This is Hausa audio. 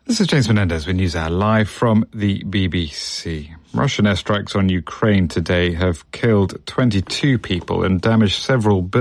This is James Menendez with NewsHour live from the BBC. Russian airstrikes on Ukraine today have killed 22 people and damaged several buildings.